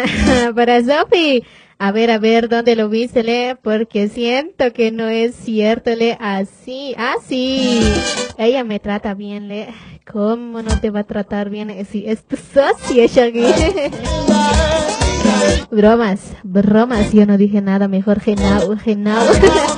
Para Sofi. A ver, ¿dónde lo viste, Le? Porque siento que no es cierto, Le. Así, así. Ella me trata bien, Le. ¿Cómo no te va a tratar bien si es tu socia, Shaggy? Bromas, yo no dije nada, mejor genau.